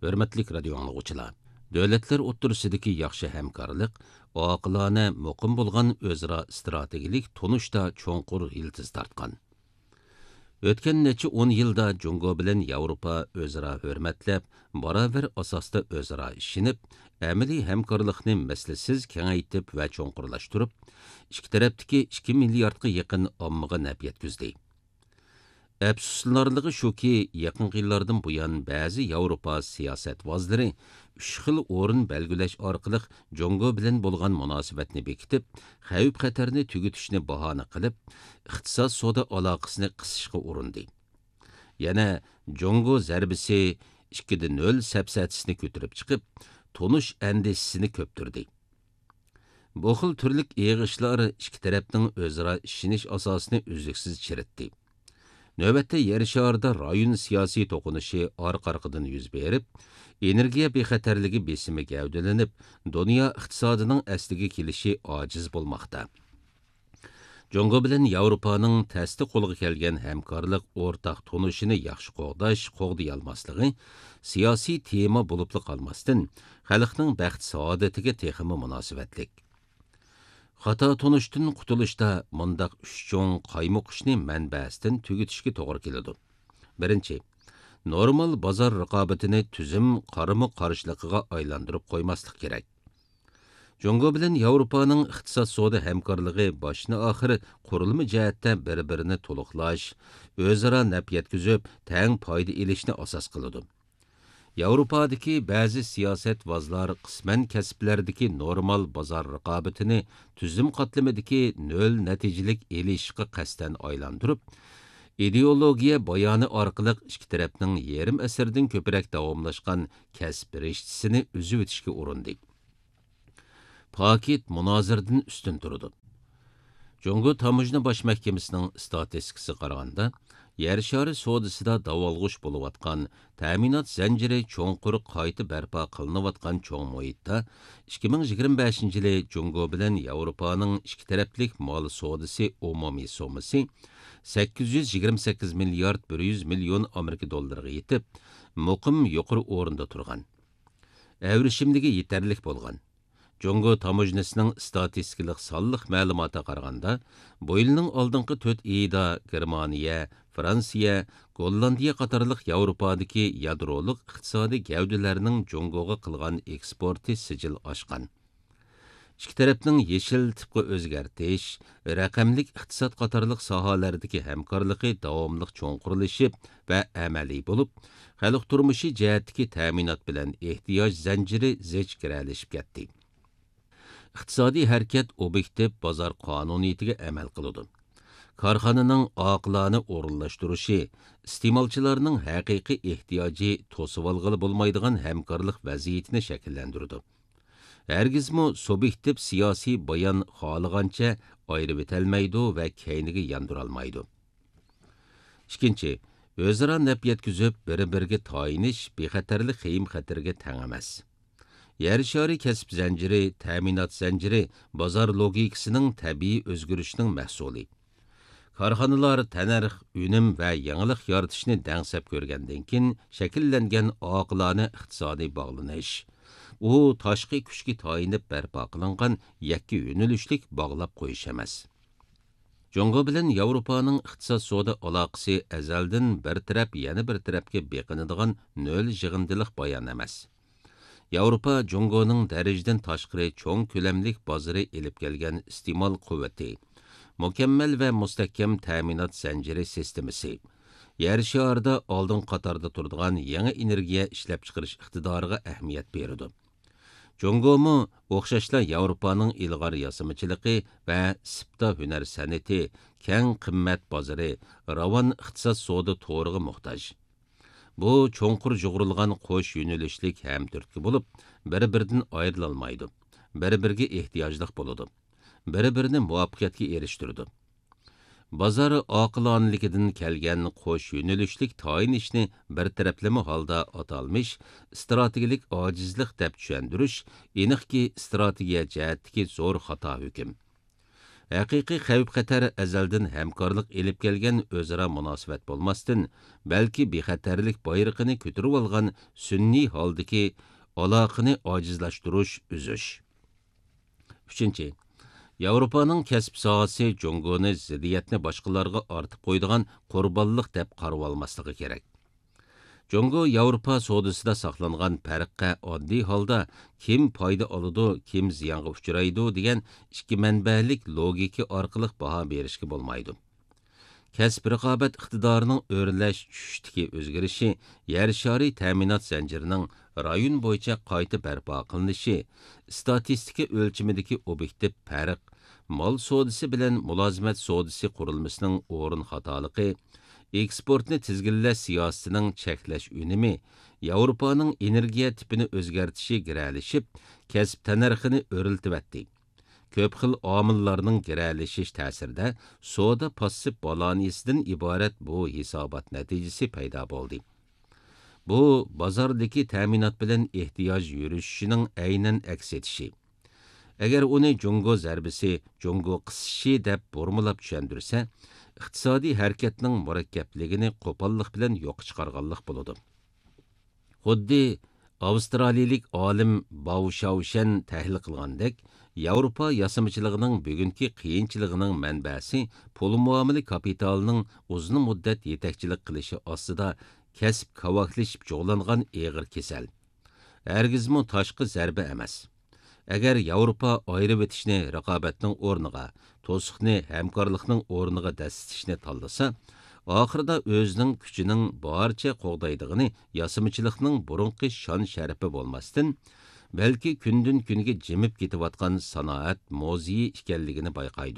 Hörmetlik radio anlıqçılar. Dövlətlər o'ttursidagi yaxshi hamkorlik, oqilona muqim bo'lgan o'zaro strategik tunishda cho'nqur yildiz tortgan. O'tgan necha 10 yilda Jungo bilan Yevropa o'zaro hurmatlab, barobar asosda o'zaro ishinib, amaliy hamkorlikni maslasiz kengaytib va cho'nqurlashtirib, ikki tarafdagi 2 milliardga yaqin ommaga naf yetkazdi. Əfsuslarlığı şu ki, yaxın yıllardan bu yan bəzi Avropa siyasetvazları 3 xil o'rin belgilash orqali Jungo bilan bo'lgan munosabatni bekitib, xavf-xatarni tugutishni bahona qilib, iqtisod savdo aloqasini qisishga urindi. Yana Jungo zarbisi 2-0 sapsatisini ko'tarib chiqib, tonish andisini ko'ptirdi. Bu xil turlik yig'ishlar ikki tarafning o'zaro ishinish asosini uzluksiz chiritdi. Növbətdə yer şarında rayon siyasi toqunuşu arqa-arqadan yüz berib, energiya bexatarligi besimi gavdalanib, dünya iqtisodinin əsliga kelişi aciz bolmaqda. Jungo bilan Yevropaning təsdi qo'lga kelgan hamkorlik o'rtaq tunishini yaxshi qo'g'day olmasligi siyosiy tema bo'lib qolmasdan, xalqning baxt saodatiga texmi munosabatlik. Xata tunishdan qutulishda mundaq 3 cho'ng qaymoqishni manbasidan tugutishga to'g'ri keladi. Birinchi, normal bozor raqobatini tuzum qarama-qarshiligiga aylantirib qo'ymaslik kerak. Jungo bilan Yevropaning iqtisod savdo hamkorligi boshni oxiri qurilma jihatda bir-birini to'liqlash, o'zaro naf yetkazib, teng foyda olishni asos qiladi. Yevropadagi ba'zi siyosatvozlar qisman kasblardagi normal bozor raqobatini tuzum qatlamidagi nol natijalik elishga qasdan aylantirib, ideologiya bayoni orqali ikki tarafning yarim asrdan ko'proq davomlashgan kasb rishtisini uzib o'tishga urindi. Paket munozirdan ustun turdi. Jungo Tamojna bosh mahkamasining statistikasi qaraganda, yer shari savdosida davolg'ush bo'layotgan ta'minot zanjiri cho'nqur qayta barpo qilinayotgan cho'ng muhitda 2025-yili Jungo bilan Yevropaning ikki taraflik mol savdosi umumiy summasi 828 milliard 100 million Amerika dollariga yetib, muqim yuqori o'rinda turgan. Avrishimligi yetarlik bo'lgan. Jungo Tamojnasining statistikalik sonliq ma'lumotga qaraganda, bu yilning oldingi 4 oyida Germaniya, Fransiya, Gollandiya qatorliq Yevropadagi yadroliq iqtisodiy gavdalarning Jungoga qilgan eksporti sijil oshgan. Ikki tarafning yeshil tipga o'zgartish, raqamlik iqtisod qatorliq sohalardagi hamkorligi davomli cho'nqurlashib va amaliy bo'lib, xalq turmushi jihatdagi ta'minot bilan ehtiyoj zanjiri zich kiralashib ketdi. İqtisadi hərəkət obyektiv bozor qonuniyatiga amal qiladi. Korxonaning oqilona o'rinlashtirishi, iste'molchilarning haqiqiy ehtiyoji to'sib olg'ili bo'lmaydigan hamkorlik vaziyatini shakllantirdi. Hargizmi subyektiv siyosiy bayon xohlagancha ayirib o'talmaydi va keyniga yandira Ikkinchi, o'zaro naf yetkazib bir-biriga tayinish bexatarlik xavf-xatarga teng emas. Yer shari kasb zanjiri, ta'minot zanjiri bozor logikasining tabiiy o'zgarishining mahsuli. Korxonalar tanarx, unum va yangilik yaratishni dangsab ko'rgandan keyin shakllangan oqilona iqtisodiy bog'lanish. U tashqi kuchga tayinib barpo qilingan yakki yo'nalishlik bog'lab qo'yish emas. Jungo bilan Yevropaning iqtisod savdo aloqasi azaldan bir taraf yana bir tarafga beqinadigan nol yig'indilik bayon emas. Yevropa Jungoning darajadan tashqari cho'ng ko'lamlik bozori elib kelgan iste'mol quvvati, mukammal va mustahkam ta'minot zanjiri sistemasi, yer sharida oldin qatorda turadigan yangi energiya ishlab chiqarish iqtidoriga ahamiyat beradi. Jungomu o'xshashla Yevropaning ilg'or yasamichiligi va sipta hunar san'ati, keng qimmat bozori, ravon iqtisod savdo to'riga muhtoj. Bu cho'nqur jug'urilgan qo'sh yo'nalishlik hamturtki bo'lib, bir-biridan ayrilolmaydi. Bir-biriga ehtiyojliq bo'ladi. Bir-birini muvaffaqiyatga erishtirdi. Bozor oqilonligidan kelgan qo'sh yo'nalishlik tayinishni bir taraflama holda atalmish strategik ojizlik deb tushuntirish aniqki strategiya jihatdagi zo'r xato hukm. Haqiqiy xavf-xatar azaldan hamkorlik elib kelgan o'zaro munosabat bo'lmasdan, balki bexatarlik bayrog'ini ko'tarib olgan sunniy holdagi aloqani ojizlashtirish, uzish. 3. Yevropaning kasb sohasi Jongoni ziddiyatni boshqalarga ortib qo'ydigan qurbonlik deb qarab olmasligi kerak. Jongo Yevropa sodasida saqlangan farqqa oddiy holda kim foyda oladi, kim ziyonga uchraydi degan ikki manbalik logika orqali baho berishga bo'lmaydi. Kasb raqobat iqtidorining o'rlash tushishdagi o'zgarishi, yer shari ta'minot zanjirining rayon bo'yicha qayta barpo qilinishi, statistika o'lchimidagi obyektiv farq, mol sodasi bilan mulozimat sodasi qurilmasining o'rin xatoligi, eksportni tizginlash siyosatining cheklash unumi, Yevropaning energiya tipini o'zgartishi giralishib, kasb tanarxini o'riltibatdi. Ko'p xil omillarning giralishish ta'sirida soda passiv balanisidan iborat bu hisobot natijasi paydo bo'ldi. Bu bozordagi ta'minot bilan ehtiyoj yurishining aynan aks etishi. Agar uni Jongo zarbisi, Jongo qisishi deb formulab tushundirsa, iqtisodiy harakatning murakkabligini qo'pollik bilan yo'q chiqarganlik bo'ladi. Xuddi Avstraliyalik olim Baushaushan tahlil qilgandek, Yevropa yasamachiligining bugungi qiyinchiligining manbasi pul muomala kapitalining uzun muddat yetakchilik qilishi ostida kasb kavaklashib jo'g'langan eg'ir kasal. Hargizmi tashqi zarba emas. Agar Yevropa ayrib etishni raqobatning o'rniga, to'siqni hamkorlikning o'rniga dastishni tanlasa, oxirida o'zining kuchining barcha qo'g'daydig'ini yasamchilikning burunqi shon sharafi bo'lmasdan, balki kundan kunga jimib ketayotgan sanoat mo'ziyi ekanligini bayqaydi.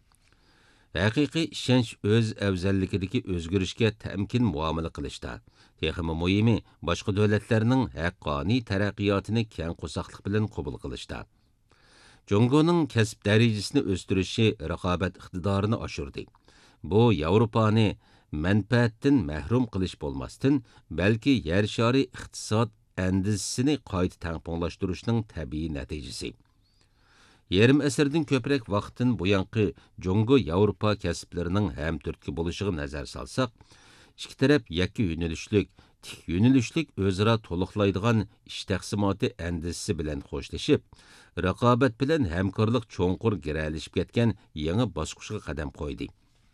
Haqiqiy ishonch o'z afzalligidagi o'zgarishga tamkin muomala qilishda, texmi muhimi boshqa davlatlarning haqqoniy taraqqiyotini keng qo'saqlik bilan qabul qilishda. Jongoning kasb darajasini o'stirishi raqobat iqtidorini oshirdi. Bu Yevropani manfaatdan mahrum qilish bo'lmasdan, balki yer shari iqtisod andizisini qayta tangponglashtirishning tabiiy natijasi. Yarim asrdan ko'proq vaqtdan buyanqi Jongo Yevropa kasblarining hamturtki bo'lishiga nazar solsak, ikki taraf yakka yo'nalishlik, tik yo'nalishlik o'zaro to'liqlaydigan ish taqsimoti andizisi bilan xo'shlashib, raqobat bilan hamkorlik cho'nqur giralishib ketgan yangi bosqichga qadam qo'ydi.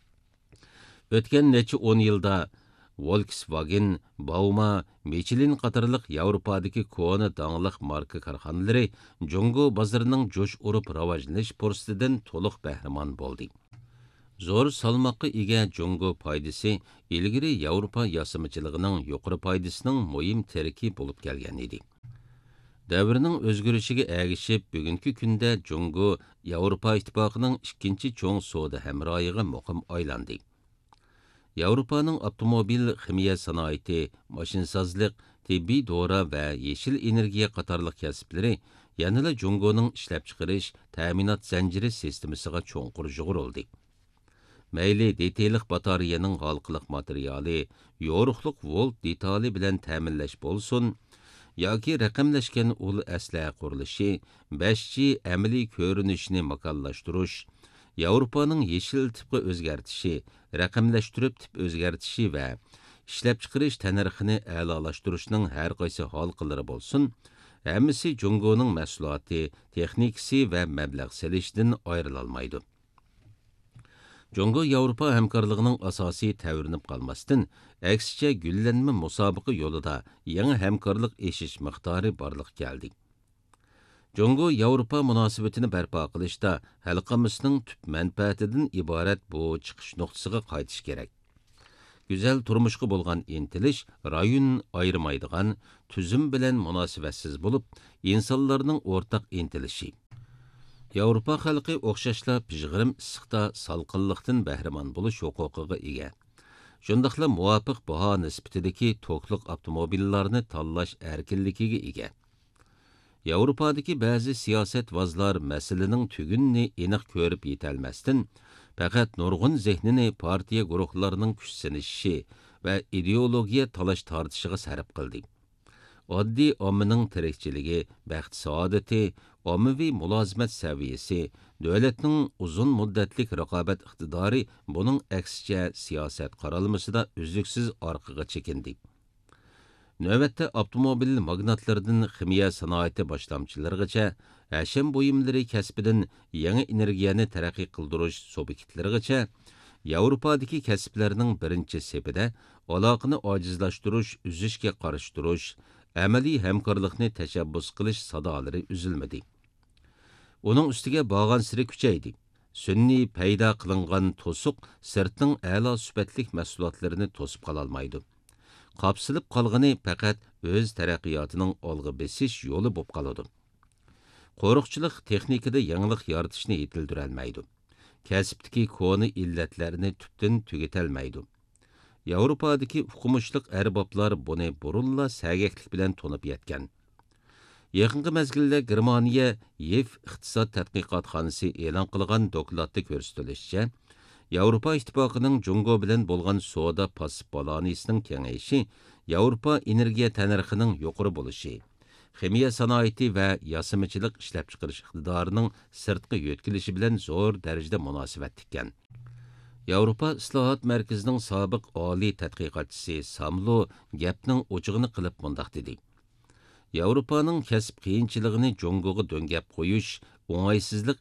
O'tgan necha 10 yilda Volkswagen, Bauma, Michelin qatorliq Yevropadagi ko'na dangliq marka korxonalari Jongo bozorining jo'sh urib rivojlanish fursatidan to'liq bahramon bo'ldi. Zo'r salmoqqa ega Jongo foydasi ilgari Yevropa yasamachiligining yuqori foydasining muhim terki bo'lib kelgan edi. Davrning o'zgarishiga ergishib, bugungi kunda Jongo Yevropa ittifoqining ikkinchi cho'ng savdo hamrohiga muqim aylandi. Yevropaning avtomobil, ximiya sanoati, mashinsozlik, tibbiy dori va yeshil energiya qatorliq kasblari yanada Jongoning ishlab chiqarish ta'minot zanjiri sistemasiga cho'nqur jug'urildi. Mayli detaylik batareyaning halqiliq materiali, yo'riqliq volt detali bilan ta'minlash bo'lsin, yoki raqamlashgan ul asla qurilishi, 5G amaliy ko'rinishni makonlashtirish, Yevropaning yeshil tipga o'zgartishi, raqamlashtirib tip o'zgartishi va ishlab chiqarish tanarxini a'lolashtirishning har qaysi halqalari bo'lsin, hammasi Jongoning mahsuloti, texnikasi va mablag' selishdan ayrilolmaydi. Jongo Yevropa hamkorligining asosiy tavrinib qolmasdan, aksicha gullanma musobaqa yo'lida yangi hamkorlik eshish miqdori borliq keldi. Jongo Yevropa munosabatini barpo qilishda xalqimizning tub manfaatidan iborat bu chiqish nuqtasiga qaytish kerak. Güzel turmushga bo'lgan intilish rayon ayirmaydigan tuzum bilan munosabatsiz bo'lib, insonlarning o'rtaq intilishi. Yevropa xalqi o'xshashla pijg'irim issiqda salqinlikdan bahramon bo'lish huquqiga ega. Shundaqla muvofiq baho nisbatidagi to'qliq avtomobillarni tanlash erkinligiga ega. Yevropadagi ba'zi siyosatvozlar masalaning tugunni aniq ko'rib yetolmasdan, faqat nurg'un zehnini partiya guruhlarining kuch sinishi va ideologiya talash tortishiga sarf qildi. oddiy ommaning tirikchiligi, baxt saodati, ommaviy mulozimat saviyasi, davlatning uzun muddatlik raqobat iqtidori buning aksicha siyosat qaralmasida uzluksiz orqaga chekindi. Növbətdə avtomobil magnatlaridan ximiya sanoati boshlamchilarigacha, hasham buyumlari kasbidan yangi energiyani taraqqiy qildirish subyektlargacha, Yevropadagi kasblarning birinchi sepida aloqani ojizlashtirish, uzishga qarshi turish, amaliy hamkorlikni tashabbus qilish sadolari uzilmadi. Uning ustiga borgan siri kuchaydi. Sunniy paydo qilingan to'siq sirtning a'lo sifatli mahsulotlarini to'sib qololmaydi. Qapsılıb qalğını faqat öz taraqqiyotining olg'a besish yo'li bo'lib qoladi. Qo'riqchilik texnikada yangilik yaratishni yetildirolmaydi. Kasbdagi koni illatlarni tubdan tugatalmaydi. Yevropadagi hukumchilik arboblar buni burunla sagaklik bilan to'nib yetgan. Yaqinqi mezgilda Germaniya YEF iqtisod tadqiqotxonasi e'lon qilgan dokladda ko'rsatilishicha, Yevropa İttifaqının Jungo bilan bo'lgan savdo pasib balonisining kengayishi, Yevropa energiya tanarxining yuqori bo'lishi, ximiya sanoati va yasamachilik ishlab chiqarish iqtidorining sirtqi yo'tkilishi bilan zo'r darajada munosabat ekan. Yevropa islohot markazining sobiq oliy tadqiqotchisi Samlo gapning o'chig'ini qilib mundaq dedi. Yevropaning kasb qiyinchiligini Jungoga do'ngab qo'yish o'ng'aysizlik